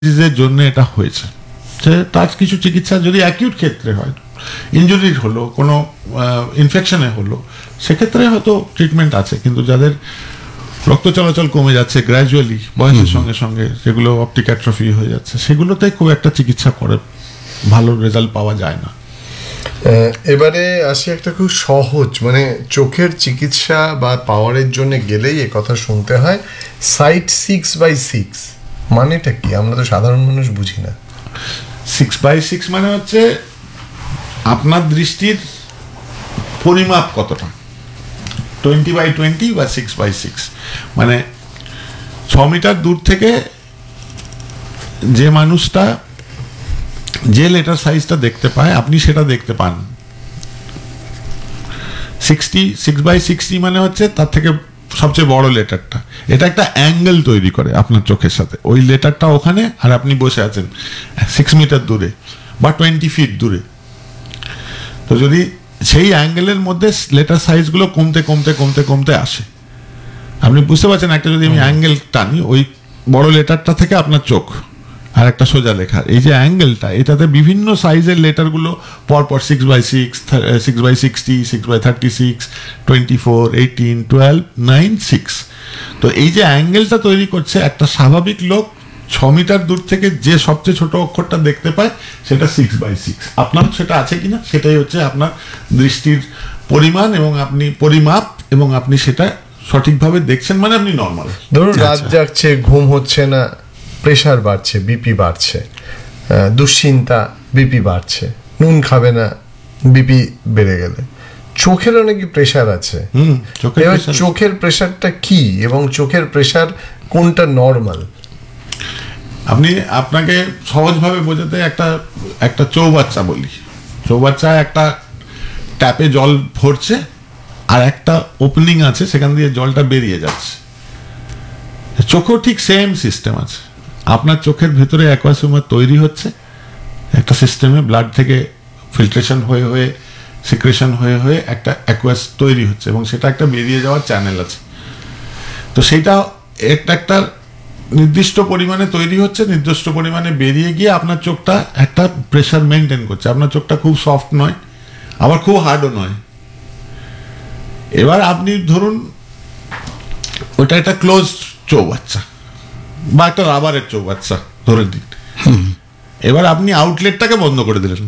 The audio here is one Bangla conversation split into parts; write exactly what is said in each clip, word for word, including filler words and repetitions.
ডিজিজের জন্য এটা হয়েছে। তার কিছু চিকিৎসা যদি অ্যাকিউট ক্ষেত্রে হয়, ইনজুরির হলো, কোনো ইনফেকশনে হলো, সেক্ষেত্রে হয়তো ট্রিটমেন্ট আছে। কিন্তু যাদের রক্ত চলাচল কমে যাচ্ছে গ্র্যাজুয়ালি বয়সের সঙ্গে সঙ্গে, যেগুলো অপটিক অ্যাট্রফি হয়ে যাচ্ছে, সেগুলোতে খুব একটা চিকিৎসা করে ভালো রেজাল্ট পাওয়া যায় না। এবারে আসি একটা খুব সহজ, মানে চোখের চিকিৎসা বা পাওয়ারের জন্য গেলেই এ কথা শুনতে হয়, সাইট সিক্স বাই সিক্স মানেটা কি? আমরা তো সাধারণ মানুষ বুঝি না। সিক্স বাই সিক্স মানে হচ্ছে আপনার দৃষ্টির পরিমাপ কতটা, টোয়েন্টি বাই টোয়েন্টি বা সিক্স বাই সিক্স মানে ছ মিটার দূর থেকে যে মানুষটা যে লেটার সাইজটা দেখতে পায় আপনি সেটা দেখতে পান। সিক্সটি সিক্স বাই সিক্সটি মানে হচ্ছে তার থেকে সবচেয়ে বড় লেটারটা। এটা একটা অ্যাঙ্গেল তৈরি করে আপনার চোখের সাথে, ওই লেটারটা ওখানে আর আপনি বসে আছেন সিক্স মিটার দূরে বা টোয়েন্টি ফিট দূরে। তো যদি সেই অ্যাঙ্গেলের মধ্যে লেটার সাইজগুলো কমতে কমতে কমতে কমতে আসে, আপনি বুঝতে পারছেন, একটা যদি আমি অ্যাঙ্গেল টানি ওই বড় লেটারটা থেকে আপনার চোখ আর একটা সোজা লেখার এই যে অ্যাঙ্গেলটা, এটাতে বিভিন্ন সাইজের লেটারগুলো পরপর six by six, six by sixty, six by thirty six, twenty four, eighteen, twelve, nine, six. তো এই যে অ্যাঙ্গেলটা তৈরি করছে, একটা স্বাভাবিক লোক ছ মিটার দূর থেকে যে সবচেয়ে ছোট অক্ষরটা দেখতে পায় সেটা সিক্স বাই সিক্স। আপনার সেটা আছে কিনা, সেটাই হচ্ছে আপনার দৃষ্টির পরিমাণ এবং আপনি পরিমাপ, এবং আপনি সেটা সঠিকভাবে দেখছেন মানে আপনি নর্মাল। ধরুন রাত জাগছে, ঘুম হচ্ছে না, প্রেশার বাড়ছে, বিপি বাড়ছে, দুশ্চিন্তা, বিপি বাড়ছে, নুন খাবে না, বিপি বেড়ে গেলে চোখেরও নাকি প্রেশার আছে। এবার চোখের প্রেশারটা কি এবং চোখের প্রেশার কোনটা নর্মাল? আপনি আপনাকে সহজভাবে বোঝাতে একটা একটা চৌবাচ্চা বলি। চৌবাচ্চা একটা ট্যাপে জল ভরছে আর একটা ওপেনিং আছে, সেখান দিয়ে জলটা বেরিয়ে যাচ্ছে। চোখেও ঠিক সেম সিস্টেম আছে। আপনার চোখের ভেতরে অ্যাকুয়াস হিউমার তৈরি হচ্ছে একটা সিস্টেমে, ব্লাড থেকে ফিল্ট্রেশন হয়ে হয়ে সিক্রেশন হয়ে হয়ে একটা অ্যাকুয়াস তৈরি হচ্ছে এবং সেটা একটা বেরিয়ে যাওয়ার চ্যানেল আছে। তো সেইটা একটা একটা নির্দিষ্ট পরিমাণে তৈরি হচ্ছে, নির্দিষ্ট পরিমাণে বেরিয়ে গিয়ে আপনার চোখটা একটা প্রেশার মেনটেন করছে। আপনার চোখটা খুব সফট নয়, আবার খুব হার্ডও নয়। এবার আপনি ধরুন ওটা একটা ক্লোজ চৌবাচ্চা বা একটা রাবারের চৌবাচ্চা ধরে দিন, এবার আপনি আউটলেটটাকে বন্ধ করে দিলেন,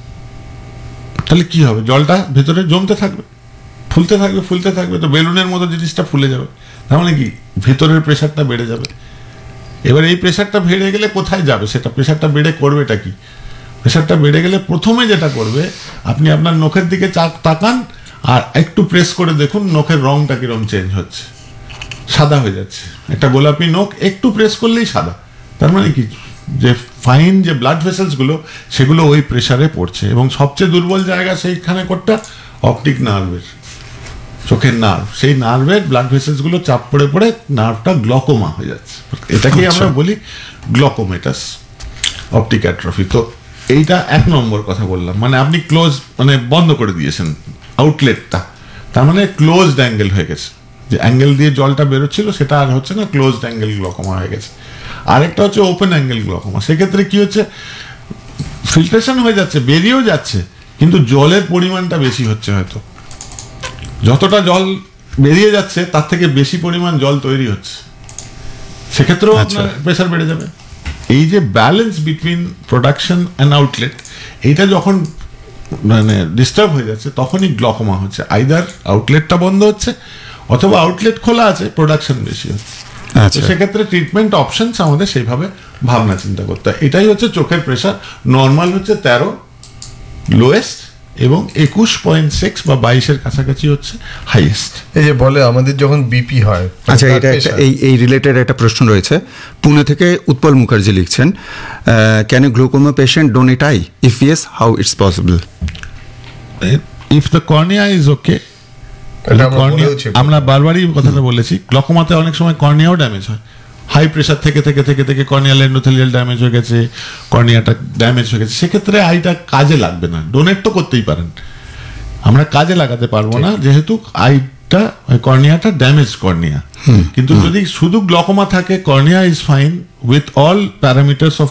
তাহলে কি হবে? জলটা ভেতরে জমতে থাকবে, ফুলতে থাকবে, ফুলতে থাকবে, তো বেলুনের মতো জিনিসটা ফুলে যাবে। তার মানে কি ভেতরের প্রেশারটা বেড়ে যাবে। এবার এই প্রেশারটা বেড়ে গেলে কোথায় যাবে? সেটা প্রেশারটা বেড়ে করবেটা কি? প্রেশারটা বেড়ে গেলে প্রথমে যেটা করবে, আপনি আপনার নখের দিকে তাকান আর একটু প্রেস করে দেখুন নখের রংটা কিরকম চেঞ্জ হচ্ছে, সাদা হয়ে যাচ্ছে। একটা গোলাপি নখ একটু প্রেস করলেই সাদা। তার মানে কি, যে ফাইন যে ব্লাড ভেসেলস গুলো সেগুলো ওই প্রেসারে পড়ছে। এবং সবচেয়ে দুর্বল জায়গা সেইখানে কোনটা? অপটিক নার্ভের, চোখের নার্ভ। সেই নার্ভের ব্লাড ভেসেলস গুলো চাপ পড়ে পড়ে নার্ভটা গ্লকোমা হয়ে যাচ্ছে। এটাকেই আমরা বলি গ্লকোমেটাস, অপটিক অ্যাট্রফি। তো এইটা এক নম্বর কথা বললাম, মানে আপনি ক্লোজ মানে বন্ধ করে দিয়েছেন আউটলেটটা, তার মানে ক্লোজড অ্যাঙ্গেল হয়ে গেছে। যে অ্যাঙ্গেল দিয়ে জলটা বেরোচ্ছিল সেটা আর হচ্ছে না, ক্লোজড অ্যাঙ্গেল গ্লকোমা হয়ে গেছে। আরেকটা হচ্ছে ওপেন অ্যাঙ্গেল গ্লকোমা। সেক্ষেত্রে কি হচ্ছে, ফিল্ট্রেশন হয়ে যাচ্ছে, বেরিয়েও যাচ্ছে, কিন্তু জলের পরিমাণটা বেশি হচ্ছে। হয়তো যতটা জল বেরিয়ে যাচ্ছে তার থেকে বেশি পরিমাণ জল তৈরি হচ্ছে, সেক্ষেত্রেও আপনার প্রেশার বেড়ে যাবে। এই যে balance between production and outlet, এইটা যখন মানে ডিস্টার্ব হয়ে যাচ্ছে তখনই গ্লকোমা হচ্ছে। আইদার আউটলেটটা বন্ধ হচ্ছে অথবা আউটলেট খোলা আছে, প্রোডাকশন বেশি হচ্ছে। সেক্ষেত্রে ট্রিটমেন্ট অপশনস আমাদের সেইভাবে ভাবনা চিন্তা করতে হয়। এটাই হচ্ছে চোখের প্রেশার। নর্মাল হচ্ছে তেরো, লোয়েস্ট, এবং একুশ পয়েন্ট সিক্স বা বাইশের কাছাকাছি হচ্ছে হাইয়েস্ট। এই যে বলে আমাদের যখন বিপি হয়। আচ্ছা, এটা একটা এই এই রিলেটেড একটা প্রশ্ন রয়েছে। পুনে থেকে উৎপল মুখার্জি লিখছেন, can A glaucoma patient donate I? If yes, how it's possible? If the cornea is okay, আমরা বারবারই কথাটা বলেছি, গ্লকোমাতে অনেক সময় কর্নিয়াও ড্যামেজ হয়। হাই প্রেশার থেকে থেকে থেকে থেকে কর্নিয়াল এন্ডোথেলিয়াল ড্যামেজ হয়ে গেছে, কর্নিয়াটা ড্যামেজ হয়ে গেছে, সেক্ষেত্রে আইটা কাজে লাগবে না। ডোনেট তো করতেই পারেন, আমরা কাজে লাগাতে পারবো না, যেহেতু আইটা দিকটা কর্নিয়াটা ড্যামেজ কর্নিয়া। কিন্তু যদি শুধু গ্লকোমা থাকে, cornea is fine with all parameters of